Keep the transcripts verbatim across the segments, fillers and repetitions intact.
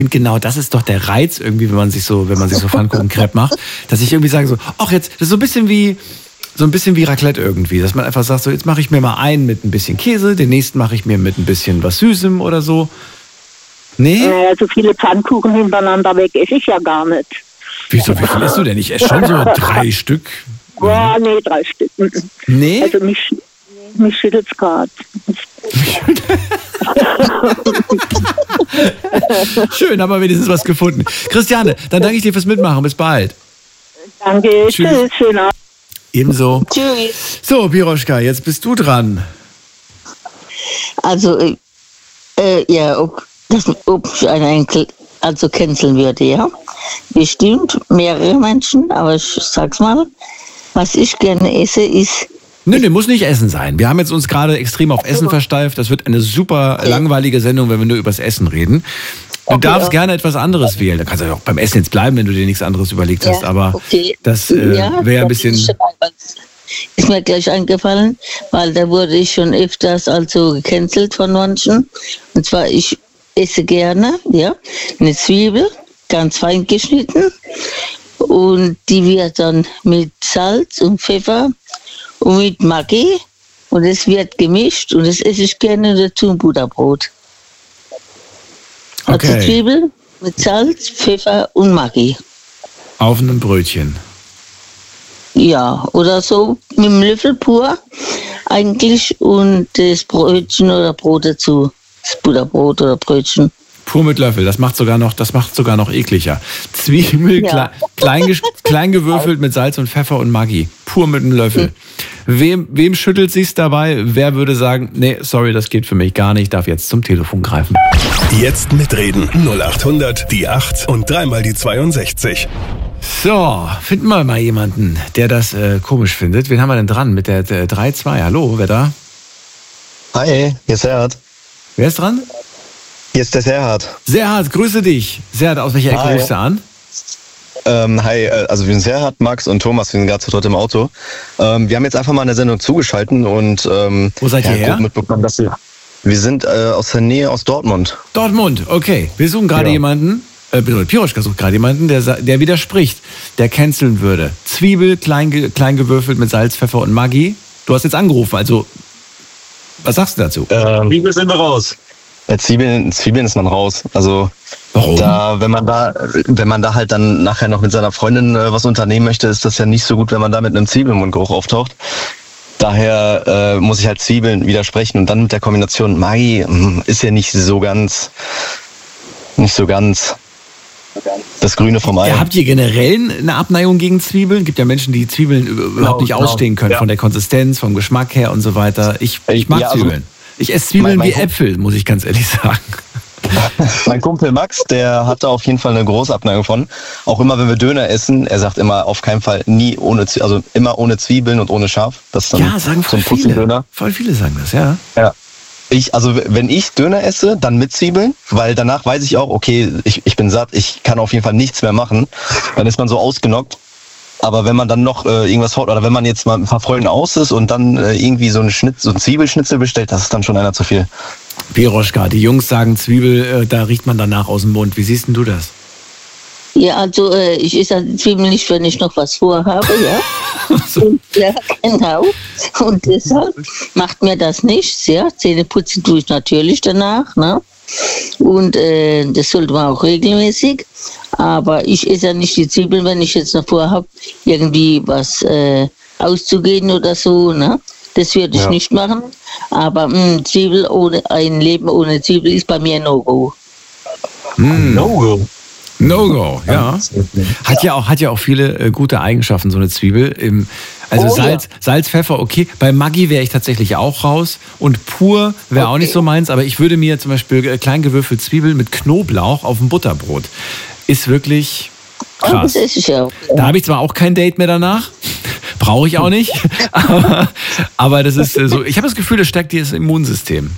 Genau, das ist doch der Reiz irgendwie, wenn man sich so, wenn man sich so Pfannkuchencrepe macht, dass ich irgendwie sage so, ach jetzt, das ist so ein bisschen wie, so ein bisschen wie Raclette irgendwie, dass man einfach sagt so, jetzt mache ich mir mal einen mit ein bisschen Käse, den nächsten mache ich mir mit ein bisschen was Süßem oder so. Nee? Naja, so viele Pfannkuchen hintereinander weg esse ich ja gar nicht. Wieso, wie viel isst du denn? Ich esse schon so drei Stück. Ja, nee, drei Stück. Nee? Also mich, mich schüttelt es gerade. Schön, haben wir wenigstens was gefunden. Christiane, dann danke ich dir fürs Mitmachen. Bis bald. Danke, tschüss. tschüss. Schönen Abend. Ebenso. Tschüss. So, Piroschka, jetzt bist du dran. Also, äh, ja, ob, das, ob ich einen Enkel also canceln würde, ja. Bestimmt mehrere Menschen, aber ich sag's mal, was ich gerne esse, ist... Nö, nee, muss nicht Essen sein. Wir haben jetzt uns gerade extrem auf Essen versteift. Das wird eine super okay. langweilige Sendung, wenn wir nur übers Essen reden. Du okay, darfst ja. gerne etwas anderes wählen. Da kannst du ja auch beim Essen jetzt bleiben, wenn du dir nichts anderes überlegt hast. Ja, aber okay. das äh, ja, wäre ein bisschen... Ist mir gleich eingefallen, weil da wurde ich schon öfters also gecancelt von manchen. Und zwar, ich esse gerne, ja, eine Zwiebel, ganz fein geschnitten. Und die wird dann mit Salz und Pfeffer und mit Maggi und es wird gemischt und das esse ich gerne dazu ein Butterbrot. Okay. Also Zwiebel mit Salz, Pfeffer und Maggi. Auf einem Brötchen. Ja, oder so mit einem Löffel pur eigentlich und das Brötchen oder Brot dazu. Das Butterbrot oder Brötchen. Pur mit Löffel, das macht sogar noch, das macht sogar noch ekliger. Zwiebel, ja. klein, klein gewürfelt mit Salz und Pfeffer und Maggi. Pur mit einem Löffel. Hm. Wem, wem schüttelt sich's dabei? Wer würde sagen, nee, sorry, das geht für mich gar nicht, darf jetzt zum Telefon greifen. Jetzt mitreden. null acht hundert, die acht und dreimal die zweiundsechzig. So, finden wir mal jemanden, der das äh, komisch findet. Wen haben wir denn dran mit der, der drei zwei? Hallo, wer da? Hi, hier ist Serhat. Wer ist dran? Hier ist der Serhat. Serhat, grüße dich. Serhat, aus welcher Ecke rufst du an? Ähm, hi, also wir sind Serhat, Max und Thomas, wir sind gerade zu dritt im Auto. Ähm, wir haben jetzt einfach mal eine Sendung zugeschalten und ähm, wo seid ihr her? Mitbekommen, dass wir, wir sind äh, aus der Nähe aus Dortmund. Dortmund, okay. Wir suchen gerade ja. jemanden, äh, Piroschka sucht gerade jemanden, der, der widerspricht, der canceln würde. Zwiebel, klein, klein gewürfelt mit Salz, Pfeffer und Maggi. Du hast jetzt angerufen, also was sagst du dazu? Ähm, Zwiebeln sind wir raus. Ja, Zwiebeln, Zwiebeln ist man raus. Also warum? Da, wenn man da, wenn man da halt dann nachher noch mit seiner Freundin äh, was unternehmen möchte, ist das ja nicht so gut, wenn man da mit einem Zwiebelmundgeruch auftaucht. Daher äh, muss ich halt Zwiebeln widersprechen und dann mit der Kombination Maggi mh, ist ja nicht so ganz, nicht so ganz das Grüne vom Ei. Ja, habt ihr generell eine Abneigung gegen Zwiebeln? Gibt ja Menschen, die Zwiebeln überhaupt genau, nicht genau. ausstehen können, ja. von der Konsistenz, vom Geschmack her und so weiter. Ich, ich mag ja, also, Zwiebeln. Ich esse Zwiebeln mein, mein wie Äpfel, muss ich ganz ehrlich sagen. Mein Kumpel Max, der hat da auf jeden Fall eine große Abneigung von. Auch immer, wenn wir Döner essen, er sagt immer auf keinen Fall nie ohne, also immer ohne Zwiebeln und ohne Schaf. Das ist dann ja, sagen so ein voll viele. Voll viele sagen das, ja. Ja. Ich, also wenn ich Döner esse, dann mit Zwiebeln, weil danach weiß ich auch, okay, ich, ich bin satt, ich kann auf jeden Fall nichts mehr machen. Dann ist man so ausgenockt. Aber wenn man dann noch äh, irgendwas haut, oder wenn man jetzt mal mit ein paar Freunden aus ist und dann äh, irgendwie so einen Schnitz, so einen Zwiebelschnitzel bestellt, das ist dann schon einer zu viel. Piroschka, die Jungs sagen Zwiebel, äh, da riecht man danach aus dem Mund. Wie siehst denn du das? Ja, also äh, ich esse Zwiebeln nicht, wenn ich noch was vorhabe, ja. So. Und, ja, genau. Und deshalb macht mir das nichts, ja. Zähne putzen tue ich natürlich danach, ne? Und äh, das sollte man auch regelmäßig. Aber ich esse ja nicht die Zwiebeln, wenn ich jetzt noch vorhabe, irgendwie was äh, auszugehen oder so, ne? Das würde ich ja. nicht machen. Aber mh, Zwiebel ohne, ein Leben ohne Zwiebel ist bei mir No-Go. Mm. No-Go. No-Go, ja. Hat ja auch, hat ja auch viele äh, gute Eigenschaften, so eine Zwiebel. Im, also oh, Salz, ja. Salz, Pfeffer, okay. Bei Maggi wäre ich tatsächlich auch raus. Und pur wäre okay. auch nicht so meins. Aber ich würde mir zum Beispiel äh, klein gewürfelt Zwiebeln mit Knoblauch auf dem Butterbrot. Ist wirklich krass. Oh, das ist ich auch, ja. Da habe ich zwar auch kein Date mehr danach. Brauche ich auch nicht. aber, aber das ist äh, so, ich habe das Gefühl, das stärkt das Immunsystem.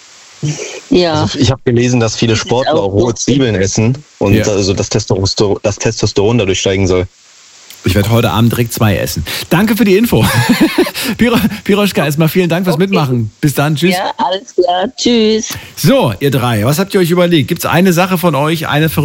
Ja. Also ich habe gelesen, dass viele Sportler auch rohe Zwiebeln essen und ja. also das Testosteron, das Testosteron dadurch steigen soll. Ich werde heute Abend direkt zwei essen. Danke für die Info. Piro, Piroschka, erstmal vielen Dank fürs okay. Mitmachen. Bis dann, tschüss. Ja, alles klar, tschüss. So, ihr drei, was habt ihr euch überlegt? Gibt es eine Sache von euch, eine